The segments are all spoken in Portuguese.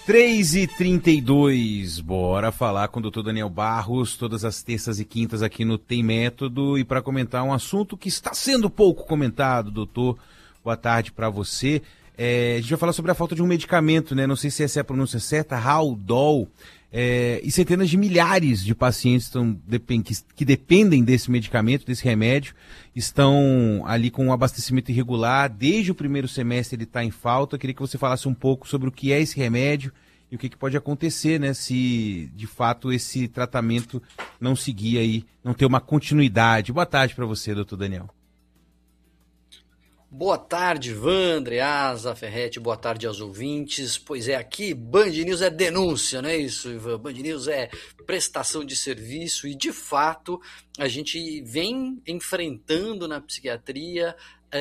3h32, bora falar com o Dr. Daniel Barros, todas as terças e quintas aqui no Tem Método, e para comentar um assunto que está sendo pouco comentado, doutor. Boa tarde para você. A gente vai falar sobre a falta de um medicamento, né? Não sei se essa é a pronúncia certa, Haldol. E centenas de milhares de pacientes que dependem desse medicamento, desse remédio, estão ali com um abastecimento irregular. Desde o primeiro semestre ele está em falta. Eu queria que você falasse um pouco sobre o que é esse remédio e o que pode acontecer, né, se de fato esse tratamento não seguir aí, não ter uma continuidade. Boa tarde para você, doutor Daniel. Boa tarde, Ivan, Andreasa, Ferretti, boa tarde aos ouvintes. Pois é, aqui Band News é denúncia, não é isso, Ivan? Band News é prestação de serviço e, de fato, a gente vem enfrentando na psiquiatria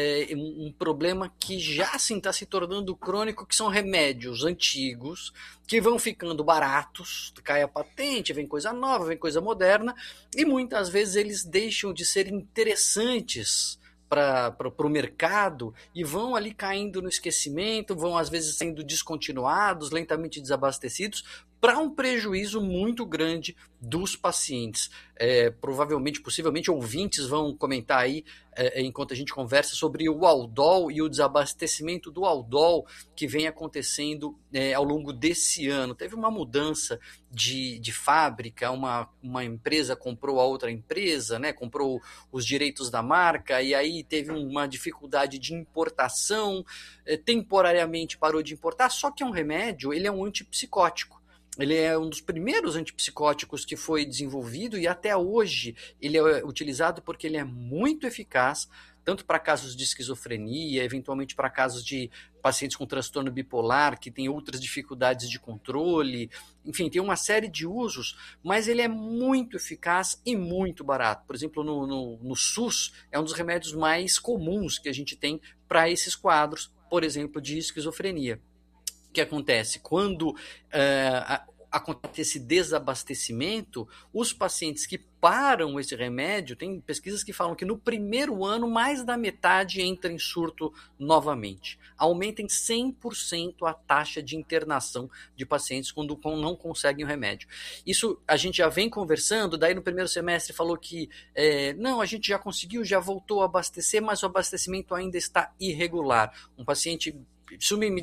um problema que já assim está se tornando crônico, que são remédios antigos, que vão ficando baratos, cai a patente, vem coisa nova, vem coisa moderna, e muitas vezes eles deixam de ser interessantes para o mercado e vão ali caindo no esquecimento, vão às vezes sendo descontinuados, lentamente desabastecidos, para um prejuízo muito grande dos pacientes. Provavelmente, possivelmente, ouvintes vão comentar aí, enquanto a gente conversa, sobre o Haldol e o desabastecimento do Haldol que vem acontecendo ao longo desse ano. Teve uma mudança de fábrica, uma empresa comprou a outra empresa, né, comprou os direitos da marca, e aí teve uma dificuldade de importação, temporariamente parou de importar, só que é um remédio, ele é um antipsicótico. Ele é um dos primeiros antipsicóticos que foi desenvolvido e até hoje ele é utilizado porque ele é muito eficaz, tanto para casos de esquizofrenia, eventualmente para casos de pacientes com transtorno bipolar, que tem outras dificuldades de controle, enfim, tem uma série de usos, mas ele é muito eficaz e muito barato. Por exemplo, no SUS, é um dos remédios mais comuns que a gente tem para esses quadros, por exemplo, de esquizofrenia. O que acontece? Quando acontece esse desabastecimento, os pacientes que param esse remédio, tem pesquisas que falam que no primeiro ano, mais da metade entra em surto novamente. Aumenta em 100% a taxa de internação de pacientes quando não conseguem o remédio. Isso a gente já vem conversando, daí no primeiro semestre falou que não, a gente já conseguiu, já voltou a abastecer, mas o abastecimento ainda está irregular. Um paciente... Isso me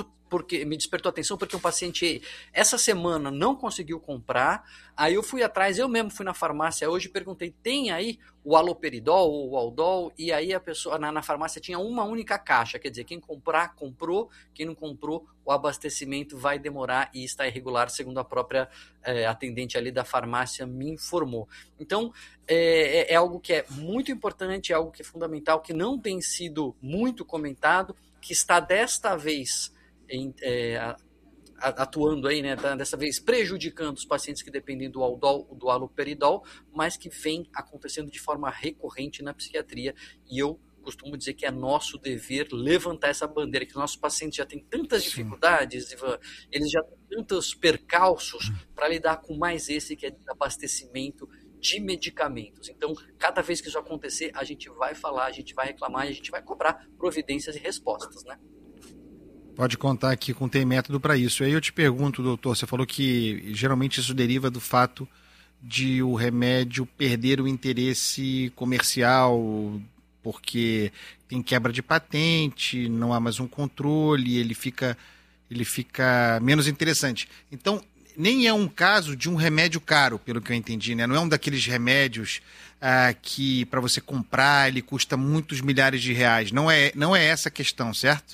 despertou atenção porque um paciente essa semana não conseguiu comprar, aí eu fui atrás, eu mesmo fui na farmácia hoje e perguntei, tem aí o haloperidol ou o Haldol? E aí a pessoa na farmácia tinha uma única caixa, quer dizer, quem comprar, comprou, quem não comprou, o abastecimento vai demorar e está irregular, segundo a própria atendente ali da farmácia me informou. Então, é algo que é muito importante, é algo que é fundamental, que não tem sido muito comentado, que está desta vez atuando aí, né, dessa vez prejudicando os pacientes que dependem do Haldol, do haloperidol, mas que vem acontecendo de forma recorrente na psiquiatria, e eu costumo dizer que é nosso dever levantar essa bandeira, que os nossos pacientes já têm tantas dificuldades, Ivan, eles já têm tantos percalços para lidar com mais esse, que é desabastecimento de medicamentos. Então, cada vez que isso acontecer, a gente vai falar, a gente vai reclamar e a gente vai cobrar providências e respostas, né? Pode contar aqui com Tem Método para isso. Aí eu te pergunto, doutor, você falou que geralmente isso deriva do fato de o remédio perder o interesse comercial, porque tem quebra de patente, não há mais um controle, ele fica menos interessante. Então, nem é um caso de um remédio caro, pelo que eu entendi, né? Não é um daqueles remédios que para você comprar ele custa muitos milhares de reais. Não é essa a questão, certo?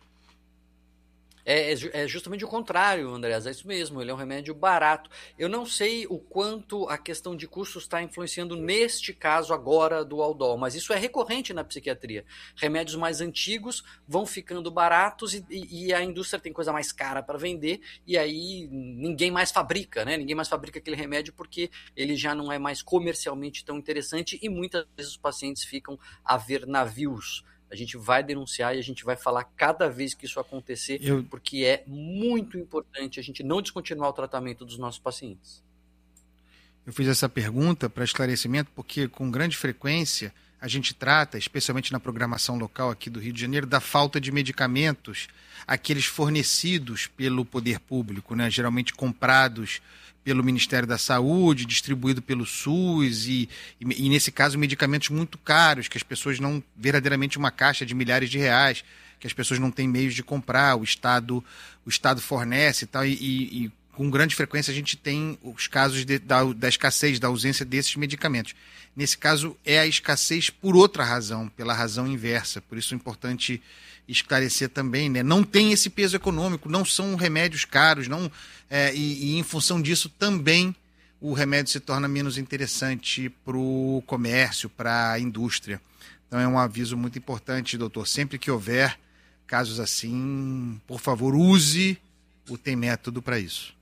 É justamente o contrário, Andreas, é isso mesmo, ele é um remédio barato. Eu não sei o quanto a questão de custos está influenciando neste caso agora do Haldol, mas isso é recorrente na psiquiatria. Remédios mais antigos vão ficando baratos e a indústria tem coisa mais cara para vender, e aí ninguém mais fabrica, né? Ninguém mais fabrica aquele remédio porque ele já não é mais comercialmente tão interessante e muitas vezes os pacientes ficam a ver navios. A gente vai denunciar e a gente vai falar cada vez que isso acontecer, porque é muito importante a gente não descontinuar o tratamento dos nossos pacientes. Eu fiz essa pergunta para esclarecimento porque, com grande frequência, a gente trata, especialmente na programação local aqui do Rio de Janeiro, da falta de medicamentos, aqueles fornecidos pelo poder público, né? Geralmente comprados pelo Ministério da Saúde, distribuído pelo SUS e nesse caso, medicamentos muito caros, que as pessoas não, verdadeiramente uma caixa de milhares de reais, que as pessoas não têm meios de comprar, o Estado fornece e tal, e com grande frequência a gente tem os casos da escassez, da ausência desses medicamentos. Nesse caso, é a escassez por outra razão, pela razão inversa. Por isso é importante esclarecer também, né? Não tem esse peso econômico, não são remédios caros, e em função disso também o remédio se torna menos interessante para o comércio, para a indústria. Então é um aviso muito importante, doutor. Sempre que houver casos assim, por favor, use o Tem Método para isso.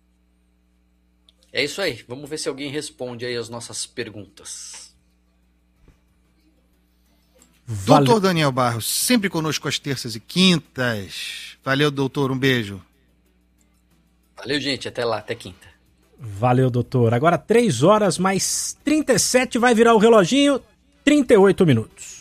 É isso aí. Vamos ver se alguém responde aí as nossas perguntas. Doutor Daniel Barros, sempre conosco às terças e quintas. Valeu, doutor. Um beijo. Valeu, gente. Até lá, até quinta. Valeu, doutor. Agora 3 horas mais 37, vai virar o reloginho, 38 minutos.